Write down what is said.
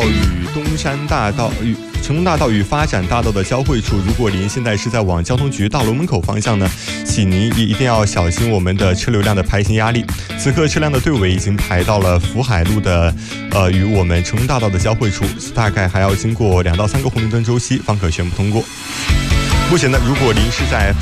与东山大道与成功大道与发展大道的交汇处，如果您现在是在往交通局大楼门口方向呢，请您一定要小心我们的车流量的排行压力。此刻车辆的队尾已经排到了福海路的与我们成功大道的交汇处，大概还要经过2到3个红绿灯周期方可全部通过。目前呢，如果您是在